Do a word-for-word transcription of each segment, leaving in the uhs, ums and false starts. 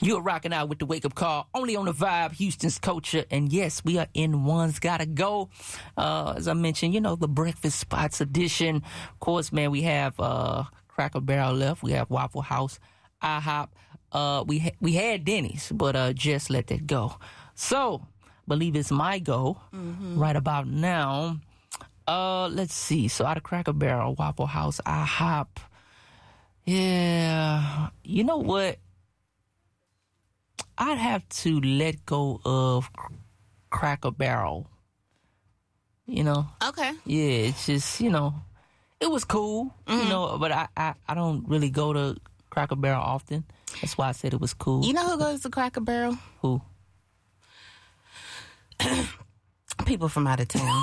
You're rocking out with the Wake Up Call, only on the Vibe, Houston's Culture. And yes, we are in One's Gotta Go. Uh, as I mentioned, you know, the Breakfast Spots edition. Of course, man, we have uh, Cracker Barrel left. We have Waffle House, IHOP. Uh, we, ha- we had Denny's, but uh, just let that go. So, believe it's my go mm-hmm. right about now. Uh, let's see. So, out of Cracker Barrel, Waffle House, IHOP. Yeah. You know what? I'd have to let go of Cracker Barrel. You know? Okay. Yeah, it's just, you know, it was cool, mm-hmm. you know, but I, I, I don't really go to Cracker Barrel often. That's why I said it was cool. You know who goes to Cracker Barrel? Who? People from out of town.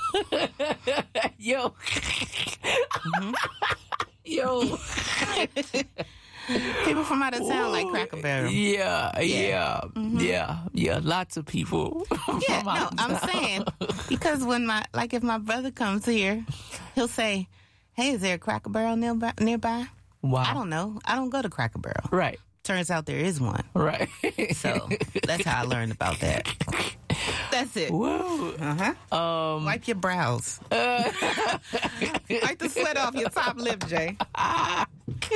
Yo. mm-hmm. Yo. People from out of town Ooh, like Cracker Barrel. Yeah, yeah, yeah, mm-hmm. yeah, yeah. Lots of people. Yeah, no, I'm saying because when my like if my brother comes here, he'll say, "Hey, is there a Cracker Barrel nearby?" nearby? Wow. I don't know. I don't go to Cracker Barrel. Right. Turns out there is one. Right. So that's how I learned about that. That's it. Woo. Uh-huh. Um, Wipe your brows. Uh, Wipe the sweat off your top lip, Jay. I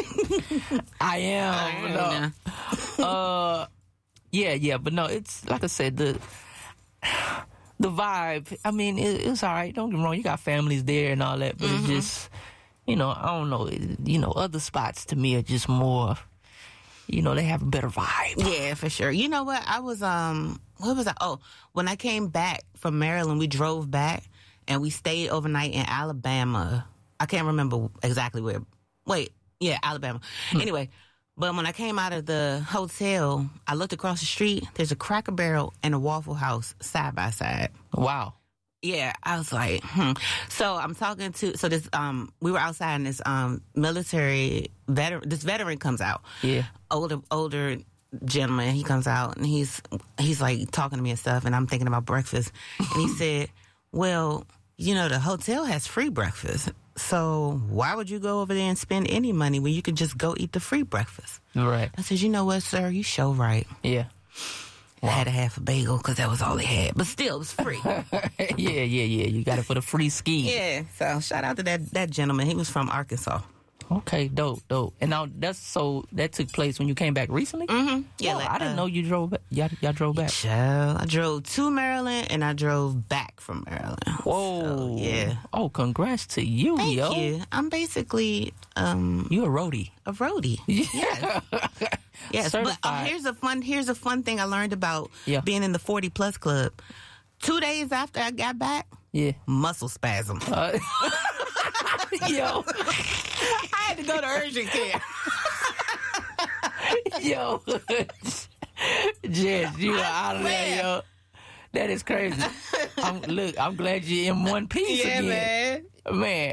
am. No. uh, yeah, yeah, but no, it's like I said, the the vibe. I mean, it, it's all right. Don't get me wrong. You got families there and all that, but mm-hmm. it's just, you know, I don't know. You know, other spots to me are just more. You know, they have a better vibe. Yeah, for sure. You know what? I was, um, what was I? Oh, when I came back from Maryland, we drove back and we stayed overnight in Alabama. I can't remember exactly where. Wait, yeah, Alabama. Hmm. Anyway, but when I came out of the hotel, I looked across the street. There's a Cracker Barrel and a Waffle House side by side. Wow. Yeah, I was like, hmm. So I'm talking to, so this, um, we were outside and this, um, military veteran, this veteran comes out. Yeah. Older, older gentleman, he comes out and he's, he's like talking to me and stuff and I'm thinking about breakfast. And he said, well, you know, the hotel has free breakfast. So why would you go over there and spend any money when you could just go eat the free breakfast? Right. I said, you know what, sir, you show right. Yeah. Wow. I had a half a bagel because that was all they had. But still, it was free. yeah, yeah, yeah. You got it for the free ski. Yeah. So shout out to that, that gentleman. He was from Arkansas. Okay, dope, dope. And now that's so that took place when you came back recently? Mm-hmm. Yeah. Oh, like, I didn't uh, know you drove back. Y'all, y'all drove back. Child, I drove to Maryland and I drove back from Maryland. Whoa. So, yeah. Oh, congrats to you, Thank yo. you. I'm basically um you a roadie. A roadie. Yeah. Yes. Yes. But uh, here's a fun here's a fun thing I learned about yeah. being in the forty plus club. Two days after I got back, yeah, muscle spasm. Uh, yo, I had to go to urgent care. Yo, Jess, you are out of there, yo. That is crazy. I'm, look, I'm glad you're in one piece yeah, again. Man. Man.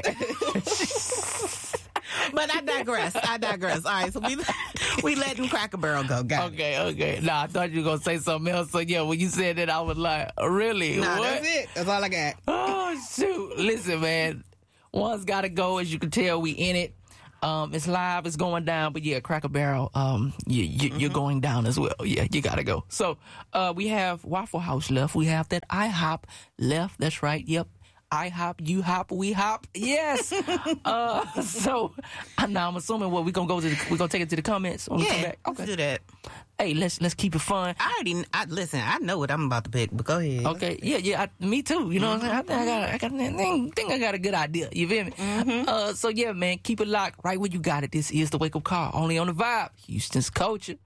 But I digress. I digress. All right, so we we letting Cracker Barrel go. Got okay, it. okay. Nah, I thought you were going to say something else. So, yeah, when you said that, I was like, really? Nah, what? that's it. That's all I got. Oh, shoot. Listen, man. One's got to go. As you can tell, we in it. Um, it's live. It's going down. But, yeah, Cracker Barrel, um, you, you, mm-hmm. you're going down as well. Yeah, you got to go. So, uh, we have Waffle House left. We have that IHOP left. That's right. Yep. I hop, you hop, we hop. Yes. uh, so uh, now I'm assuming what we're gonna go to. The, we're gonna take it to the comments when yeah, we come back. Okay. Let's do that. Hey, let's let's keep it fun. I already I, listen. I know what I'm about to pick, but go ahead. Okay. Yeah, yeah. I, me too. You know what I'm saying? I think I got. I got. I think, think I got a good idea. You feel me? Mm-hmm. Uh, so yeah, man, keep it locked right where you got it. This is the Wake Up Call, only on the Vibe, Houston's Culture.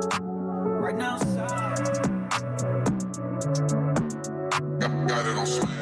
Right now, got it on